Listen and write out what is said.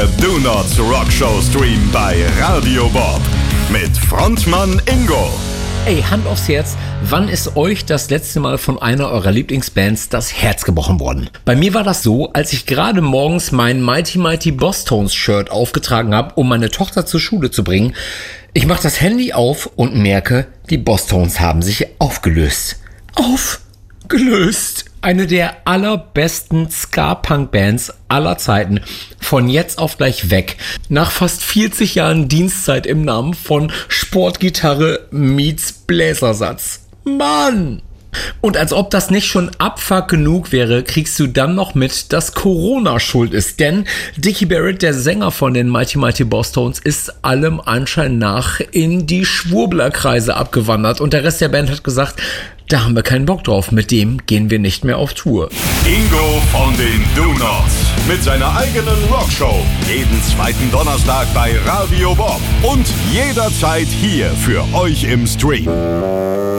Der Do-Nots Rock Show Stream bei Radio Bob mit Frontmann Ingo. Ey, Hand aufs Herz, wann ist euch das letzte Mal von einer eurer Lieblingsbands das Herz gebrochen worden? Bei mir war das so, als ich gerade morgens mein Mighty Mighty Bosstones Shirt aufgetragen habe, um meine Tochter zur Schule zu bringen. Ich mache das Handy auf und merke, die Bosstones haben sich aufgelöst. Aufgelöst! Eine der allerbesten Ska-Punk-Bands aller Zeiten. Von jetzt auf gleich weg. Nach fast 40 Jahren Dienstzeit im Namen von Sportgitarre meets Bläsersatz. Mann! Und als ob das nicht schon Abfuck genug wäre, kriegst du dann noch mit, dass Corona schuld ist. Denn Dickie Barrett, der Sänger von den Mighty Mighty Bosstones, ist allem Anschein nach in die Schwurblerkreise abgewandert. Und der Rest der Band hat gesagt, da haben wir keinen Bock drauf, mit dem gehen wir nicht mehr auf Tour. Ingo von den Do-Nots mit seiner eigenen Rockshow. Jeden zweiten Donnerstag bei Radio Bob. Und jederzeit hier für euch im Stream.